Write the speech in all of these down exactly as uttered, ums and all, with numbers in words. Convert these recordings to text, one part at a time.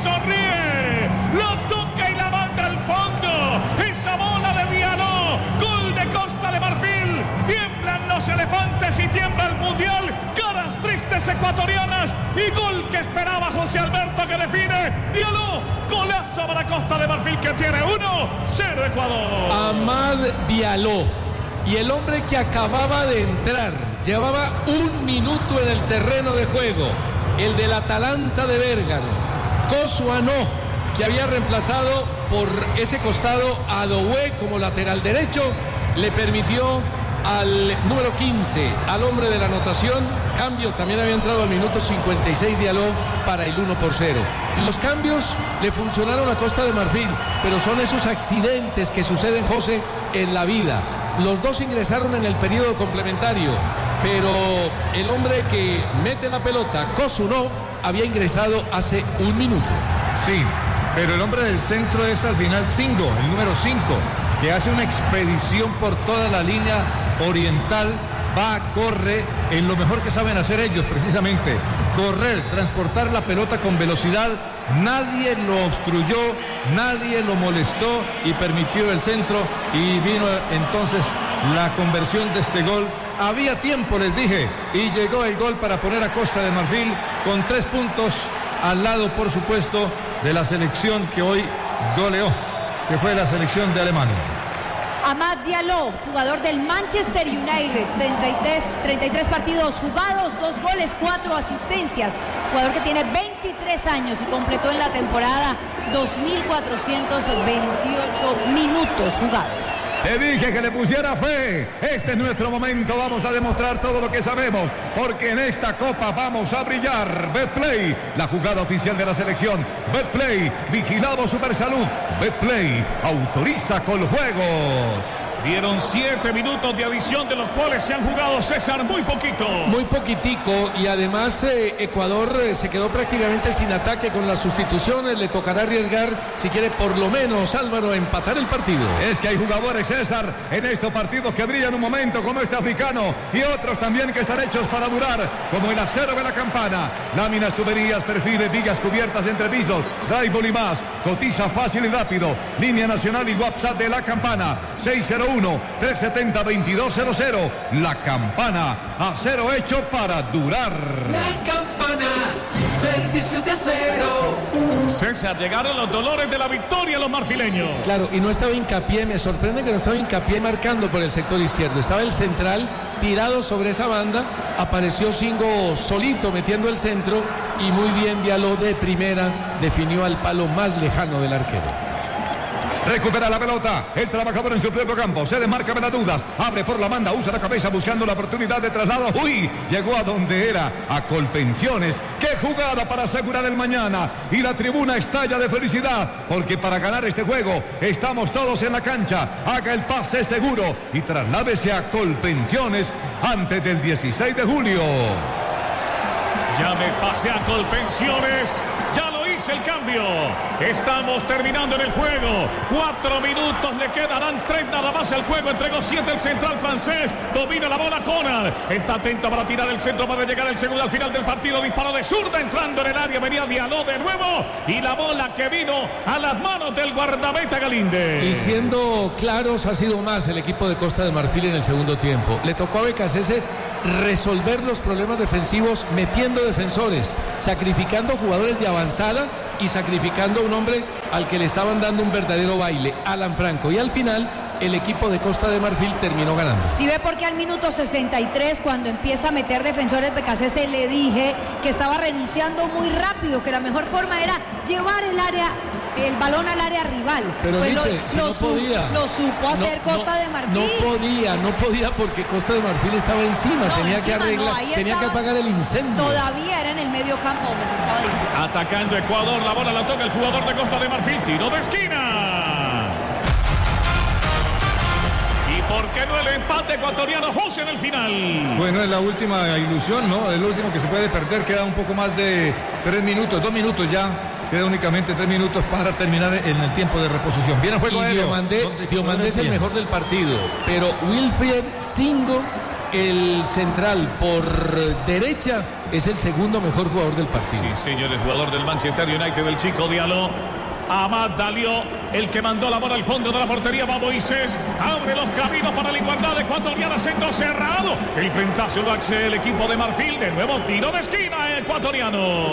sonríe. Lo toca y la manda al fondo. Esa bola de Diallo. Gol de Costa de Marfil. Tiemblan los elefantes y tiembla el mundial. Caras tristes ecuatorianas. Y gol que esperaba José Alberto que define. Diallo. Golazo para Costa de Marfil que tiene uno cero Ecuador. Amad Diallo. Y el hombre que acababa de entrar. Llevaba un minuto en el terreno de juego. El del Atalanta de Bérgamo. Kosu Anó, que había reemplazado por ese costado a Doué como lateral derecho, le permitió al número quince, al hombre de la anotación, cambio, también había entrado al minuto cincuenta y seis Diallo para el uno por cero. Los cambios le funcionaron a Costa de Marfil, pero son esos accidentes que suceden, José, en la vida. Los dos ingresaron en el periodo complementario, pero el hombre que mete la pelota, Kosu Anó, había ingresado hace un minuto. Sí, pero el hombre del centro es al final Singo, el número cinco, que hace una expedición por toda la línea oriental, va, corre, en lo mejor que saben hacer ellos precisamente, correr, transportar la pelota con velocidad. Nadie lo obstruyó, nadie lo molestó y permitió el centro, y vino entonces la conversión de este gol. Había tiempo, les dije, y llegó el gol para poner a Costa de Marfil con tres puntos al lado, por supuesto, de la selección que hoy goleó, que fue la selección de Alemania. Amad Diallo, jugador del Manchester United, treinta y tres, treinta y tres partidos jugados, dos goles, cuatro asistencias. Jugador que tiene veintitrés años y completó en la temporada dos mil cuatrocientos veintiocho minutos jugados. Te dije que le pusiera fe. Este es nuestro momento. Vamos a demostrar todo lo que sabemos, porque en esta copa vamos a brillar. Betplay, la jugada oficial de la selección. Betplay, vigilado Supersalud. Betplay, autoriza con juegos. Dieron siete minutos de adición, de los cuales se han jugado, César, muy poquito. Muy poquitico, y además eh, Ecuador eh, se quedó prácticamente sin ataque con las sustituciones. Le tocará arriesgar, si quiere por lo menos, Álvaro, empatar el partido. Es que hay jugadores, César, en estos partidos que brillan un momento, como este africano, y otros también que están hechos para durar, como el acero de la Campana. Láminas, tuberías, perfiles, vigas cubiertas entre pisos, drywall y más. Cotiza fácil y rápido. Línea nacional y WhatsApp de la Campana, seis cero uno, tres siete cero, dos dos cero cero. La Campana, acero hecho para durar. La Campana, servicio de acero. César, llegaron los dolores de la victoria a los marfileños. Claro, y no estaba Hincapié, me sorprende que no estaba Hincapié marcando por el sector izquierdo. Estaba el central tirado sobre esa banda, apareció Singo solito metiendo el centro, y muy bien Diallo de primera definió al palo más lejano del arquero. Recupera la pelota, el trabajador en su propio campo, se desmarca de las dudas, abre por la banda, usa la cabeza buscando la oportunidad de traslado. Uy, llegó a donde era, a Colpensiones. Qué jugada para asegurar el mañana, y la tribuna estalla de felicidad, porque para ganar este juego estamos todos en la cancha. Haga el pase seguro y trasládese a Colpensiones antes del dieciséis de julio. Llame pase a Colpensiones. Ya lo hice el cambio. Estamos terminando en el juego. Cuatro minutos le quedarán, tres nada más el juego. Entregó siete el central francés. Domina la bola Conal. Está atento para tirar el centro para llegar el segundo al final del partido. Disparo de zurda entrando en el área. Venía Diallo de nuevo. Y la bola que vino a las manos del guardameta Galíndez. Y siendo claros, ha sido más el equipo de Costa de Marfil en el segundo tiempo. Le tocó a Becasese resolver los problemas defensivos metiendo defensores, sacrificando jugadores de avanzada y sacrificando a un hombre al que le estaban dando un verdadero baile, Alan Franco, y al final el equipo de Costa de Marfil terminó ganando. Si ve por qué al minuto sesenta y tres, cuando empieza a meter defensores, Becasese, le dije que estaba renunciando muy rápido, que la mejor forma era llevar el área, el balón al área rival. Pero pues Nietzsche, lo, si lo no su, podía. Lo supo hacer no, Costa no, de Marfil. No podía, no podía porque Costa de Marfil estaba encima, No, tenía encima que arreglar, no, tenía estaba, que apagar el incendio. Todavía era en el medio campo donde se estaba disputando. Atacando Ecuador, la bola la toca el jugador de Costa de Marfil, tiro de esquina. ¿Y por qué no el empate ecuatoriano, José, en el final? Bueno, es la última ilusión, ¿no? Es lo último que se puede perder. Queda un poco más de tres minutos, dos minutos ya. Queda únicamente tres minutos para terminar en el tiempo de reposición. Viene el juego y aéreo. Diomandé, Diomandé es el mejor del partido, pero Wilfried Singo el central por derecha es el segundo mejor jugador del partido. Sí, señor, el jugador del Manchester United, el chico Diallo. Amad Diallo, el que mandó la bola al fondo de la portería, va Moisés, abre los caminos para la igualdad ecuatoriana, centro cerrado, el frentazo lo hace el equipo de Marfil, de nuevo tiro de esquina ecuatoriano.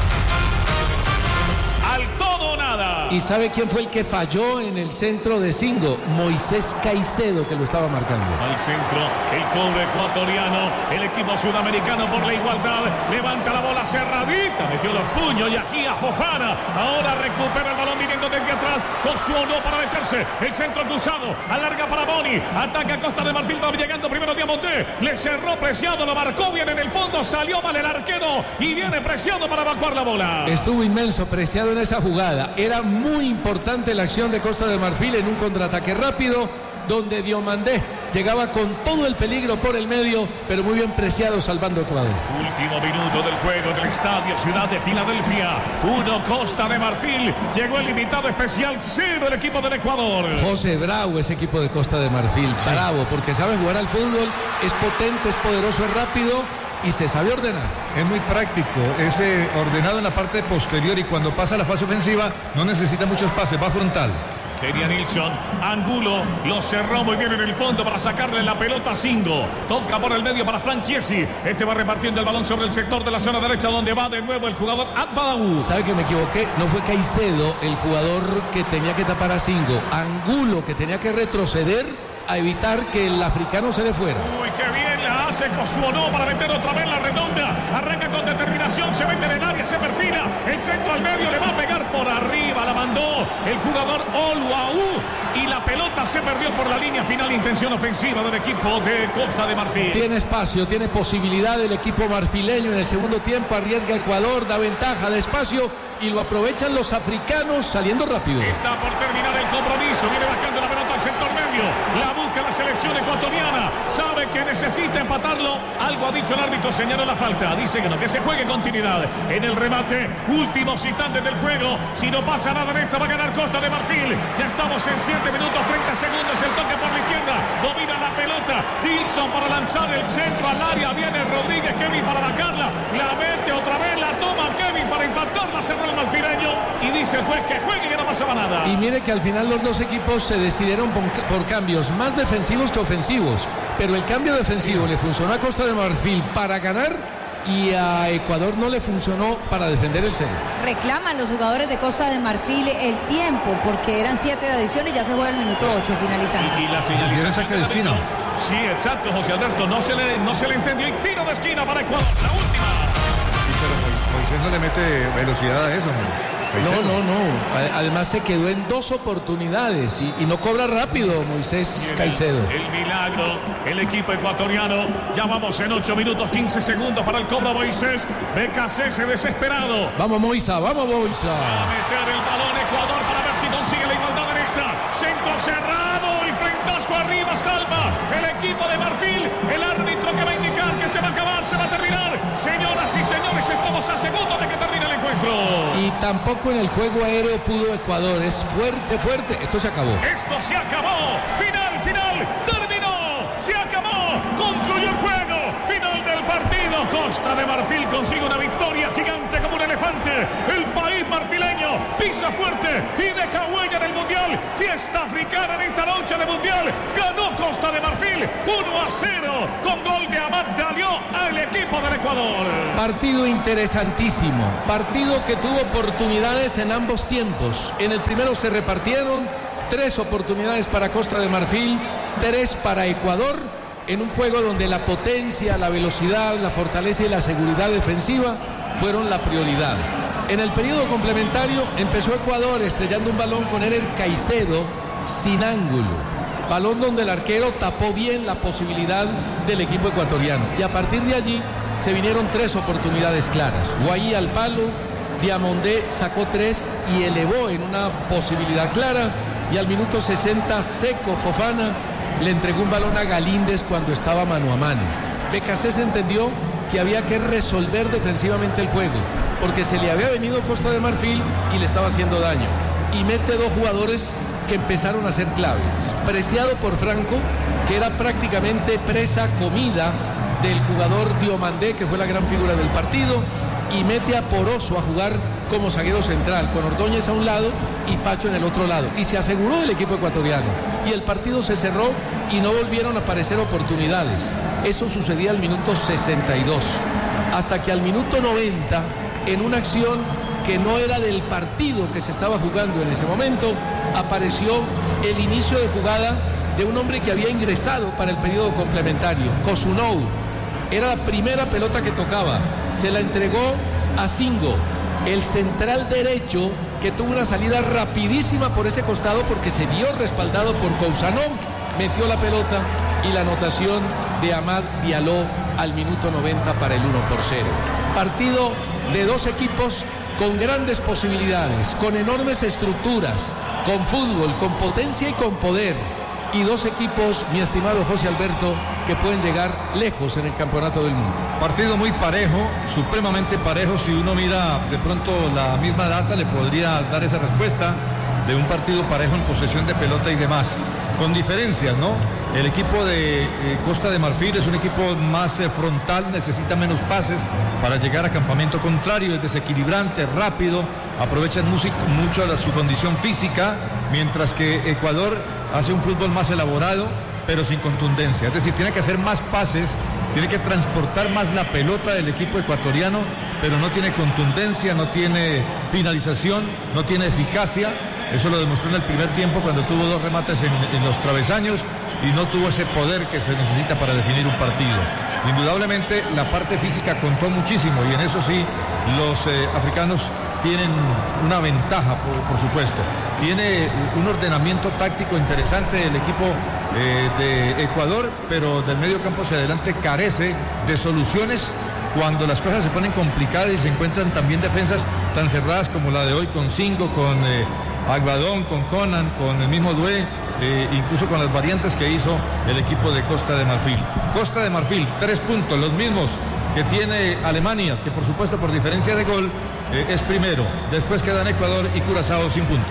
Al todo o nada. ¿Y sabe quién fue el que falló en el centro de Singo? Moisés Caicedo, que lo estaba marcando. Al centro, el cobre ecuatoriano, el equipo sudamericano por la igualdad, levanta la bola cerradita, metió los puños y aquí a Fofana, ahora recupera el balón viniendo desde atrás, Josué no para meterse, el centro cruzado, alarga para Boni, ataca a Costa de Marfil, va llegando primero Diamonté, le cerró Preciado, lo marcó bien en el fondo, salió mal el arquero y viene Preciado para evacuar la bola. Estuvo inmenso Preciado en esa jugada, era muy importante la acción de Costa de Marfil en un contraataque rápido donde Diomandé llegaba con todo el peligro por el medio, pero muy bien Preciado salvando Ecuador. Último minuto del juego en el estadio Ciudad de Filadelfia. Uno Costa de Marfil, llegó el invitado especial, cero el equipo del Ecuador. José bravo ese equipo de Costa de Marfil, sí. Bravo, porque sabe jugar al fútbol, es potente, es poderoso, es rápido y se sabe ordenar. Es muy práctico, es eh, ordenado en la parte posterior y cuando pasa la fase ofensiva no necesita muchos pases, va frontal. Quería Nilsson, Angulo lo cerró muy bien en el fondo para sacarle la pelota a Singo. Toca por el medio para Frank Chiesi. Este va repartiendo el balón sobre el sector de la zona derecha donde va de nuevo el jugador Adbadaou. ¿Sabe que me equivoqué? No fue Caicedo el jugador que tenía que tapar a Singo. Angulo que tenía que retroceder a evitar que el africano se le fuera. Uy, qué bien la hace Cosuonó para meter otra vez la redonda. Arranca con determinación, se mete en el área, se perfila. El centro al medio le va a pegar por arriba. La mandó el jugador Oluaú y la pelota se perdió por la línea final. Intención ofensiva del equipo de Costa de Marfil. Tiene espacio, tiene posibilidad el equipo marfileño en el segundo tiempo. Arriesga Ecuador, da ventaja de espacio y lo aprovechan los africanos saliendo rápido. Está por terminar el compromiso. Viene bajando la pelota al sector medio. La busca la selección ecuatoriana. Sabe que necesita empatarlo. Algo ha dicho el árbitro, señaló la falta. Dice que no, que se juegue continuidad en el remate. Últimos instantes del juego. Si no pasa nada en esta, va a ganar Costa de Marfil. Ya estamos en siete minutos treinta segundos. El toque por la izquierda. Domina la pelota. Dilson para lanzar el centro al área. Viene Rodríguez, Kevin para bajarla. La mete otra vez. La toma Kevin para impactarla. Cerró el malfileño. Y dice el juez que juegue y que no pasaba nada. Y mire que al final los dos equipos se decidieron por, por cambios más defensivos que ofensivos. Pero el cambio defensivo le funcionó a Costa de Marfil para ganar y a Ecuador no le funcionó para defender el cero. Reclaman los jugadores de Costa de Marfil el tiempo porque eran siete de adición y ya se juega el minuto ocho finalizando. Y, y la señalización saque de esquina. Sí, exacto, José Alberto. No se le, no se le entendió. Y tiro de esquina para Ecuador. La última. Sí, pero Moisés no le mete velocidad a eso, ¿no? No, no, no. Además se quedó en dos oportunidades y, y no cobra rápido Moisés Caicedo. El milagro, el equipo ecuatoriano. Ya vamos en ocho minutos quince segundos para el cobro Moisés. B K C se desesperado. Vamos Moisa, vamos Moisa. Va a meter el balón Ecuador para ver si consigue la igualdad en esta. Centro cerrado, el frentazo arriba, salva el equipo de Marfil. El árbitro que va a indicar que se va a acabar, se va a terminar. Señoras y señores, estamos a segundos de que termine el encuentro. Y tampoco en el juego aéreo pudo Ecuador. Es fuerte, fuerte. Esto se acabó. Esto se acabó. Final, final. Terminó. Se acabó. Concluyó el juego. Final del partido. Costa de Marfil consigue una victoria gigante como un elefante. El país marfileño pisa fuerte y deja huella en el Mundial. Fiesta africana en esta noche de Mundial. Ganó Costa de Marfil uno a cero con gol de Amad Diallo al equipo del Ecuador. Partido interesantísimo. Partido que tuvo oportunidades en ambos tiempos. En el primero se repartieron tres oportunidades para Costa de Marfil, tres para Ecuador, en un juego donde la potencia, la velocidad, la fortaleza y la seguridad defensiva fueron la prioridad. En el periodo complementario empezó Ecuador estrellando un balón con Ener Caicedo sin ángulo. Balón donde el arquero tapó bien la posibilidad del equipo ecuatoriano. Y a partir de allí se vinieron tres oportunidades claras. Guayi al palo, Diamondé sacó tres y elevó en una posibilidad clara. Y al minuto sesenta, Seco Fofana le entregó un balón a Galíndez cuando estaba mano a mano. B K C se entendió que había que resolver defensivamente el juego, porque se le había venido Costa de Marfil y le estaba haciendo daño. Y mete dos jugadores que empezaron a ser claves. Preciado por Franco, que era prácticamente presa comida del jugador Diomandé, que fue la gran figura del partido, y mete a Poroso a jugar como zaguero central, con Ordóñez a un lado y Pacho en el otro lado. Y se aseguró el equipo ecuatoriano. Y el partido se cerró y no volvieron a aparecer oportunidades. Eso sucedía al minuto sesenta y dos. Hasta que al minuto noventa, en una acción que no era del partido que se estaba jugando en ese momento, apareció el inicio de jugada de un hombre que había ingresado para el periodo complementario, Cosunou. Era la primera pelota que tocaba, se la entregó a Singo, el central derecho, que tuvo una salida rapidísima por ese costado porque se vio respaldado por Cousanov, metió la pelota y la anotación de Amad Diallo al minuto noventa para el uno por cero. Partido de dos equipos con grandes posibilidades, con enormes estructuras, con fútbol, con potencia y con poder. Y dos equipos, mi estimado José Alberto, que pueden llegar lejos en el campeonato del mundo. Partido muy parejo, supremamente parejo. Si uno mira de pronto la misma data, le podría dar esa respuesta de un partido parejo en posesión de pelota y demás. Con diferencias, ¿no? El equipo de eh, Costa de Marfil es un equipo más eh, frontal, necesita menos pases para llegar a campamento contrario, es desequilibrante, rápido, aprovechan mucho la, su condición física, mientras que Ecuador hace un fútbol más elaborado, pero sin contundencia. Es decir, tiene que hacer más pases, tiene que transportar más la pelota del equipo ecuatoriano, pero no tiene contundencia, no tiene finalización, no tiene eficacia. Eso lo demostró en el primer tiempo cuando tuvo dos remates en, en los travesaños y no tuvo ese poder que se necesita para definir un partido. Indudablemente la parte física contó muchísimo y en eso sí los eh, africanos tienen una ventaja, por, por supuesto. Tiene un ordenamiento táctico interesante el equipo eh, de Ecuador, pero del medio campo hacia adelante carece de soluciones cuando las cosas se ponen complicadas y se encuentran también defensas tan cerradas como la de hoy con Singo, con eh, Aguadón, con Conan, con el mismo Dué, eh, incluso con las variantes que hizo el equipo de Costa de Marfil. Costa de Marfil, tres puntos, los mismos que tiene Alemania, que por supuesto por diferencia de gol eh, es primero. Después quedan Ecuador y Curazao sin puntos.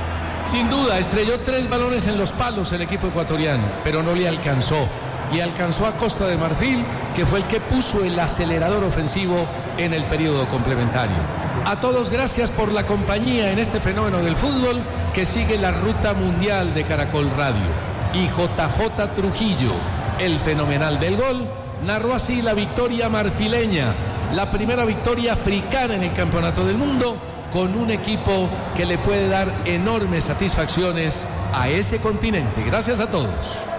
Sin duda, estrelló tres balones en los palos el equipo ecuatoriano, pero no le alcanzó. Y alcanzó a Costa de Marfil, que fue el que puso el acelerador ofensivo en el periodo complementario. A todos, gracias por la compañía en este fenómeno del fútbol que sigue la ruta mundial de Caracol Radio. Y J J Trujillo, el fenomenal del gol, narró así la victoria marfileña, la primera victoria africana en el Campeonato del Mundo, con un equipo que le puede dar enormes satisfacciones a ese continente. Gracias a todos.